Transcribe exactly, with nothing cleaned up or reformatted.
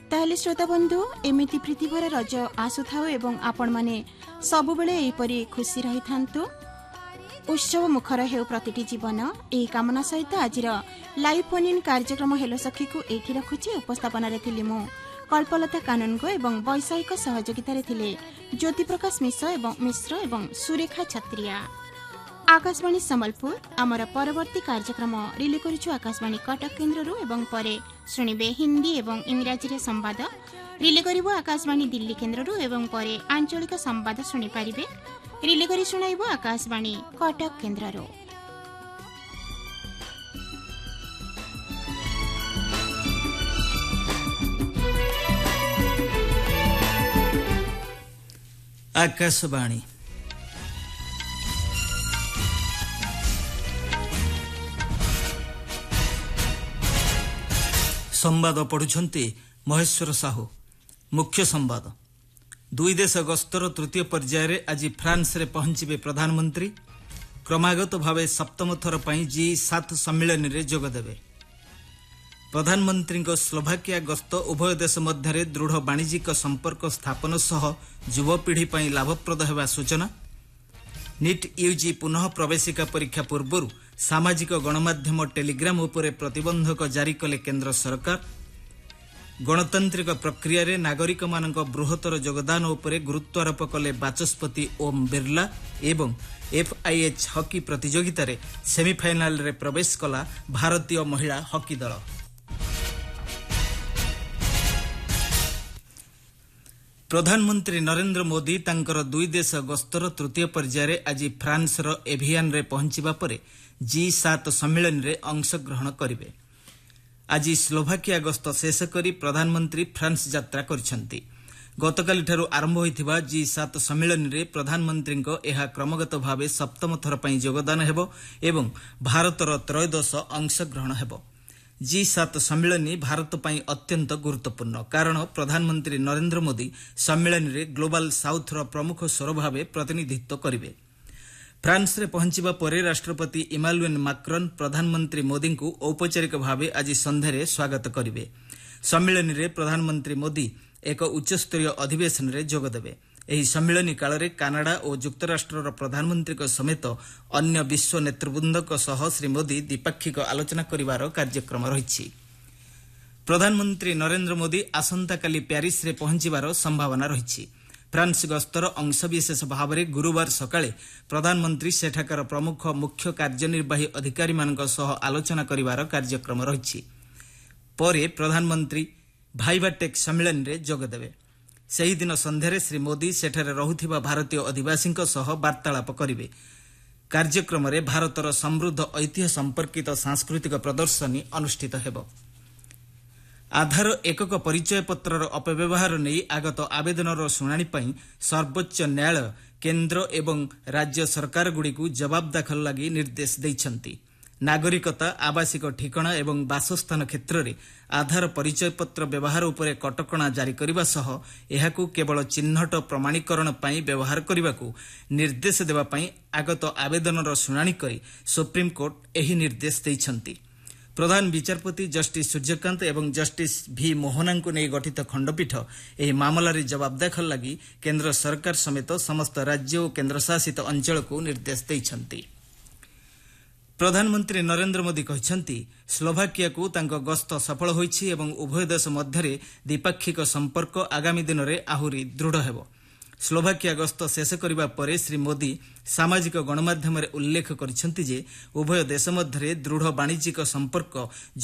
ताहेले श्रोता बंधु एमिति प्रीतिभरा रज आसुथाउ एवं आपण माने सबु बेले एपरि खुशी रही थांतु। उत्सव मुखर हेउ प्रतिटी जीवन एही कामना सहित आजिर लाइव फोन इन कार्यक्रम हेलो सखी को एठी रखुची। उपस्थापन रे थिली मु कल्पलता कानूनगो एवं वैषयिक सहयोगिता रे थिले ज्योति प्रकाश मिश्र एवं मिश्र एवं सुरेखा छत्रिया। आकाशवाणी संबलपुर आमर परवर्ती कार्यक्रम रिले करिछु आकाशवाणी कटक केन्द्ररू एवं परे शुणिबे हिंदी एवं इंग्राजी रे संवाद रिले करिवो आकाशवाणी दिल्ली केन्द्ररू एवं परे आंचलिक संवाद शुनि पारिबे। रिले करि शुणाइबो आकाशवाणी कटक केन्द्ररू। आकाशवाणी संवाद पढ़ुछंती महेश्वर साहू। मुख्य संवाद। दुई देश गस्तर तृतीय पर्यायर आज फ्रांस रे पहुंचबे प्रधानमंत्री। क्रमागत भावे सप्तम थर पई जी सात सम्मेलन रे जोग देबे। प्रधानमंत्री स्लोभाकिया गस्त उभय देश मध्य दृढ़ वाणिज्यिक संपर्क स्थापन सह युवपीढ़ी पई लाभप्रद हेबा सूचना। नीट यूजी पुनः प्रवेशिका परीक्षा पूर्व सामाजिक गणमाध्यम टेलीग्राम उपरे प्रतिबंधक जारी कले केंद्र सरकार। गणतांत्रिक प्रक्रिया रे नागरिक मानक बृहत्तर योगदान उपरे गुरुत्वारोप कले बाचस्पति ओम बिरला। एवं एफआईएच हॉकी प्रतियोगिता रे सेमीफाइनाल रे प्रवेश कला भारतीय महिला हॉकी दल। प्रधानमंत्री नरेंद्र मोदी तांकर दुई देश गस्तर तृतीय पर्यायर आज फ्रांस रो एभियान रे पहुंचीबा परे जी सात सम्मेलन रे अंशग्रहण करिवे। आज स्लोभाकिया गस्त शेष करी प्रधानमंत्री फ्रांस यात्रा करिसेंती। गतकाली ठारू आरंभ होइथिबा जी सात सम्मेलन रे प्रधानमंत्री को एहा क्रमगत भावे सप्तम थर पई योगदान हेबो एवं भारतर त्रयोदश अंशग्रहण हेबो। जी सात सम्मेलनी भारत पई अत्यंत गुरुत्वपूर्ण, कारण प्रधानमंत्री नरेंद्र मोदी सम्मेलन रे ग्लोबल साउथ रो प्रमुख स्वर भावे प्रतिनिधित्व करिवे। फ्रांस रे पहुंचीबा परे राष्ट्रपति इमानुएल मैक्रोन प्रधानमंत्री मोदी को औपचारिक भावे आज संध्यारे स्वागत करिवे। सम्मेलन रे प्रधानमंत्री मोदी एक उच्चस्तरीय अधिवेशन रे जोग देबे। एही सम्मेलनी काल रे कनाडा और युक्तराष्ट्र प्रधानमंत्री समेत अन्य विश्व नेतृवृंदक सह श्री मोदी द्विपाक्षिक आलोचना करिवार कार्यक्रम रहिछि। प्रधानमंत्री नरेंद्र मोदी आसंता काली प्यारिस रे पहुंचीबार संभावना रहिछि। फ्रांस गस्तर अंशविशेष भाव में गुरुवार सकाळे प्रधानमंत्री सेठाकार प्रमुख मुख्य कार्यनिर्वाही अधिकारी मानक सह आलोचना करिवार कार्यक्रम रहिछि। परे प्रधानमंत्री भाइबाटेक सम्मेलन रे जोग देबे। सेही दिन संध्यारे श्री मोदी सेठारे रहुथिबा भारतीय अधिवासींक सह वार्तालाप करिवे। कार्यक्रम रे भारतर समृद्ध ऐतिह्य संपर्कित सांस्कृतिक प्रदर्शनी अनुष्ठित हेबो। आधार एकक परिचय पत्रर अपव्यवहार नहीं आगत आवेदनर शुणाणी पई सर्वोच्च न्यायालय केंद्र एवं राज्य सरकार गुड़ी को जवाब दाखल लगी निर्देश दैछंती। नागरिकता, आवासिक ठिकाना एवं बासस्थान क्षेत्र में आधार परिचय पत्र व्यवहार उपरे कटकणा जारी करने सह एहाकू केवल चिन्हट प्रमाणीकरण पई व्यवहार करने को निर्देश देवा पई आगत आवेदनर शुणाणी करी सुप्रीमकोर्ट एही निर्देश दैछंती। प्रधान विचारपति जस्टिस सूर्यकांत एवं जस्टिस भी मोहना को नहीं गठित खंडपीठ एही मामला रे जवाब दाखल लगी केंद्र सरकार समेत समस्त राज्य और केंद्रशासित अंचल को निर्देश दैछंती। प्रधानमंत्री नरेंद्र मोदी कहछंती स्लोभाकिया को तांको गस्त सफल होईछि एवं उभय देश मध्यरे द्विपाक्षिक संपर्क आगामी दिन में आहुरी दृढ़ हेबो। स्लोभाकिया गस्त शेष करिबा परे श्री मोदी सामाजिक गणमाध्यम रे उल्लेख करिसेंती जे उभय देश मध्यरे दृढ़ वाणिज्यिक संपर्क